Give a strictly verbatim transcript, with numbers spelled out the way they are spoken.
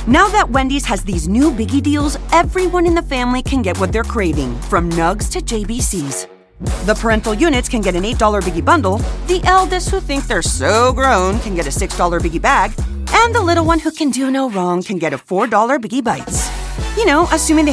Now that Wendy's has these new Biggie deals, everyone in the family can get what they're craving, from nugs to J B Cs. The parental units can get an eight dollar Biggie bundle, the eldest who think they're so grown can get a six dollar Biggie bag, and the little one who can do no wrong can get a four dollar Biggie Bites. You know, assuming they